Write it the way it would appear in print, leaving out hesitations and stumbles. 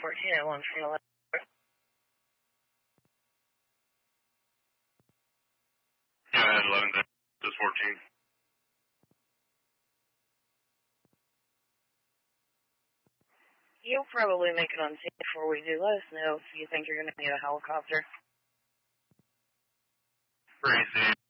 1401 from the Yeah, I had 11 days. Just 14. You'll probably make it on scene before we do. Let us know if you think you're going to need a helicopter. Pretty soon.